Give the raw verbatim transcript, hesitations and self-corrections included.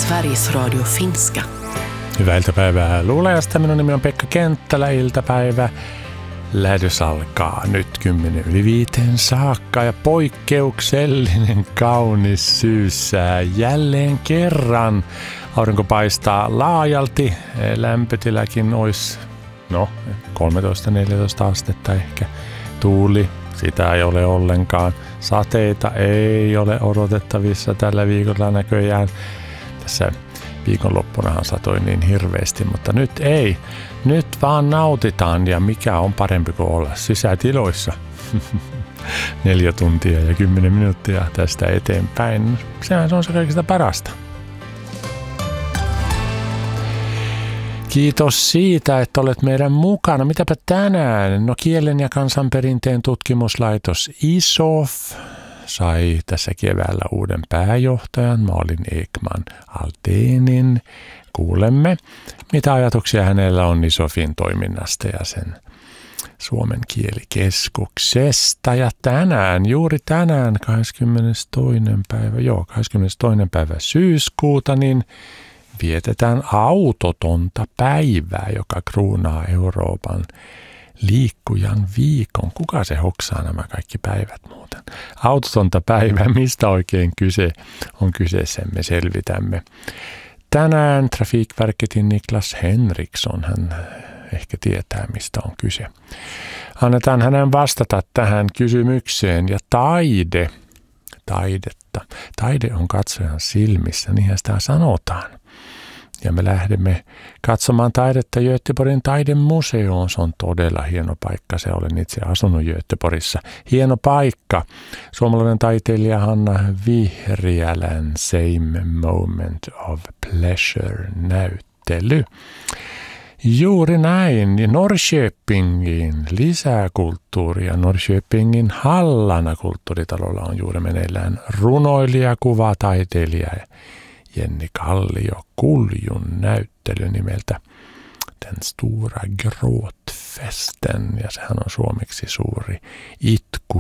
Sveriges Radio Finska. Hyvää iltapäivää Luulajasta. Minun nimi on Pekka Kenttälä. Iltapäivä. Lähdös alkaa nyt kymmenen yli viiteen saakka ja poikkeuksellinen kaunis syyssää jälleen kerran. Aurinko paistaa laajalti. Lämpötiläkin olisi no kolmetoista neljätoista astetta ehkä. Tuuli, sitä ei ole ollenkaan. Sateita ei ole odotettavissa tällä viikolla näköjään. Tässä viikonloppunahan satoi niin hirveästi, mutta nyt ei. Nyt vaan nautitaan ja mikä on parempi kuin olla sisätiloissa. Neljä tuntia ja kymmenen minuuttia tästä eteenpäin. Sehän se on se kaikista parasta. Kiitos siitä, että olet meidän mukana. Mitäpä tänään? No kielen ja kansanperinteen tutkimuslaitos I S O F sai tässä keväällä uuden pääjohtajan. Mä olin Ekman Altenin. Kuulemme, mitä ajatuksia hänellä on I S O F:in toiminnasta ja sen Suomen kielikeskuksesta. Ja tänään, juuri tänään, kahdeskymmenestoinen päivä, joo, kahdeskymmenestoinen päivä syyskuuta, niin vietetään autotonta päivää, joka kruunaa Euroopan liikkujan viikon. Kuka se hoksaa nämä kaikki päivät muuten? Autotonta päivää, mistä oikein kyse on kyseessä, me selvitämme. Tänään Trafikverketin Niklas Henriksson, hän ehkä tietää mistä on kyse. Annetaan hänen vastata tähän kysymykseen ja taide, taidetta. Taide on katsojan silmissä, niinhän sitä sanotaan. Ja me lähdemme katsomaan taidetta Göteborgin taidemuseoon. Se on todella hieno paikka. Se olen itse asunut Göteborgissa. Hieno paikka. Suomalainen taiteilija Hanna Vihriälän Same Moment of Pleasure-näyttely. Juuri näin. Norrköpingin lisää kulttuuria. Norrköpingin Hallana kulttuuritalolla on juuri meneillään runoilija, kuvataiteilija Jenni Kallio Kuljun näyttely nimeltä Den stora gråtfesten, ja sehän on suomeksi suuri itku